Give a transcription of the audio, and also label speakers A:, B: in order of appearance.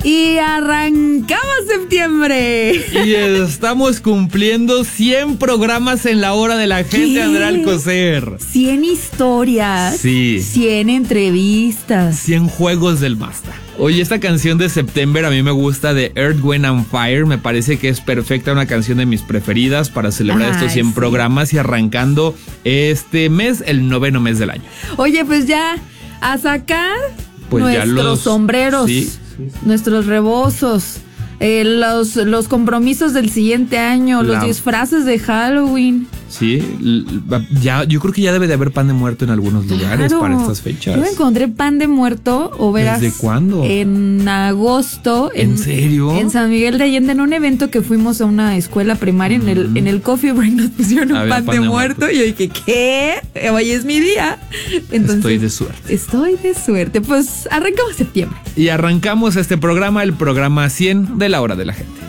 A: Y arrancamos septiembre.
B: Y estamos cumpliendo 100 programas en la hora de la gente, Andrea Alcocer.
A: 100 historias.
B: Sí.
A: 100 entrevistas.
B: 100 juegos del Mazda. Oye, esta canción de September a mí me gusta, de Earth, Wind and Fire. Me parece que es perfecta, una canción de mis preferidas para celebrar estos 100 programas y arrancando este mes, el 9º mes del año.
A: Oye, pues ya a sacar
B: pues
A: nuestros sombreros,
B: sí.
A: Nuestros rebozos, los compromisos del siguiente año, los disfraces de Halloween.
B: Sí, ya, yo creo que ya debe de haber pan de muerto en algunos lugares para estas fechas.
A: Yo encontré pan de muerto, o verás.
B: ¿Desde cuándo?
A: En agosto.
B: ¿En serio?
A: En San Miguel de Allende, en un evento que fuimos a una escuela primaria, en el Coffee Break nos pusieron un pan de muerto. Y yo dije, ¿qué? Hoy es mi día. Entonces, Estoy de suerte. Pues arrancamos septiembre.
B: Y arrancamos este programa, el programa 100 de la hora de la gente.